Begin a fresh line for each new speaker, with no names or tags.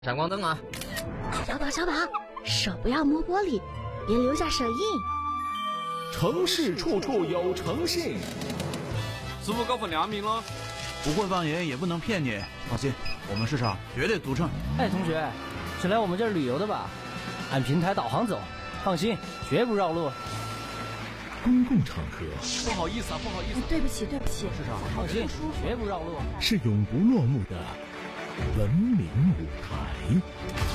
闪光灯啊！
小宝，手不要摸玻璃，别留下手印。
城市处处有诚信。
师傅高分良民了，
不会放盐也不能骗你。放心，我们市场绝对独创。
哎，同学，是来我们这儿旅游的吧？按平台导航走，放心，绝不绕路。
公共场合，
不好意思，
对不起，
市场放心，绝不绕路。
是永不落幕的文明舞台。